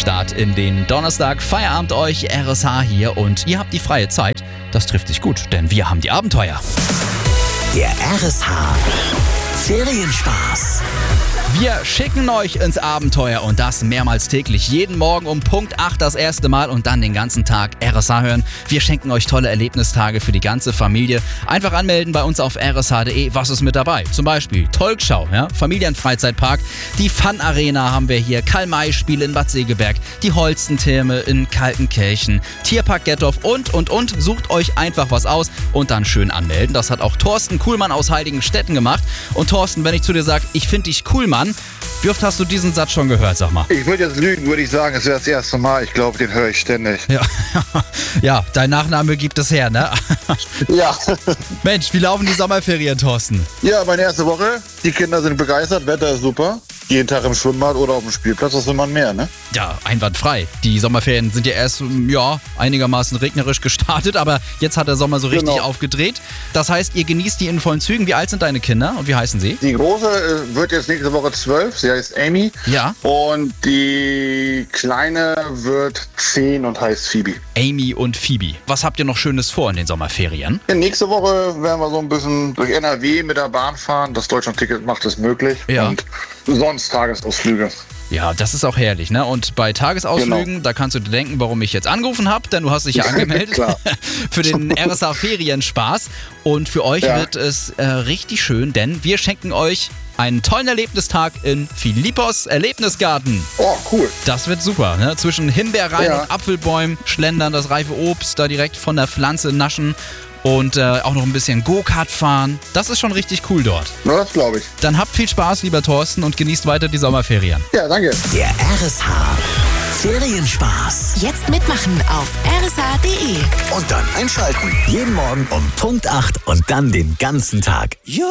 Start in den Donnerstag. Feierabend euch, RSH hier und ihr habt die freie Zeit. Das trifft sich gut, denn wir haben die Abenteuer. Der RSH Ferienspaß. Wir schicken euch ins Abenteuer und das mehrmals täglich. Jeden Morgen um Punkt 8 das erste Mal und dann den ganzen Tag RSH hören. Wir schenken euch tolle Erlebnistage für die ganze Familie. Einfach anmelden bei uns auf rsh.de. Was ist mit dabei? Zum Beispiel Tolkschau, Familienfreizeitpark, die Fun Arena haben wir hier, Karl-May-Spiele in Bad Segeberg, die Holstentherme in Kaltenkirchen, Tierpark Gettorf und. Sucht euch einfach was aus und dann schön anmelden. Das hat auch Thorsten Kuhlmann aus Heiligenstetten gemacht. Und Thorsten, wenn ich zu dir sage, ich finde dich cool, Mann, wie oft hast du diesen Satz schon gehört, sag mal? Ich würde jetzt lügen, würde ich sagen, es wäre das erste Mal. Ich glaube, den höre ich ständig. Ja, dein Nachname gibt es her, ne? Ja. Mensch, wie laufen die Sommerferien, Thorsten? Ja, meine erste Woche. Die Kinder sind begeistert, Wetter ist super. Jeden Tag im Schwimmbad oder auf dem Spielplatz, was will man mehr, ne? Ja, einwandfrei. Die Sommerferien sind ja erst, einigermaßen regnerisch gestartet, aber jetzt hat der Sommer so richtig aufgedreht. Das heißt, ihr genießt die in vollen Zügen. Wie alt sind deine Kinder und wie heißen sie? Die Große wird jetzt nächste Woche 12, sie heißt Amy. Ja. Und die Kleine wird 10 und heißt Phoebe. Amy und Phoebe. Was habt ihr noch Schönes vor in den Sommerferien? Ja, nächste Woche werden wir so ein bisschen durch NRW mit der Bahn fahren. Das Deutschlandticket macht es möglich. Ja. Und sonst Tagesausflüge. Ja, das ist auch herrlich, ne? Und bei Tagesausflügen, da kannst du dir denken, warum ich jetzt angerufen habe, denn du hast dich ja angemeldet für den RSH Ferienspaß. Und für euch wird es richtig schön, denn wir schenken euch einen tollen Erlebnistag in Philippos Erlebnisgarten. Oh, cool. Das wird super, ne? Zwischen Himbeerreihen und Apfelbäumen schlendern, das reife Obst da direkt von der Pflanze naschen. Und auch noch ein bisschen Go-Kart fahren. Das ist schon richtig cool dort. Na, das glaube ich. Dann habt viel Spaß, lieber Thorsten, und genießt weiter die Sommerferien. Ja, danke. Der RSH Ferienspaß. Jetzt mitmachen auf rsh.de. Und dann einschalten. Jeden Morgen um Punkt 8 und dann den ganzen Tag.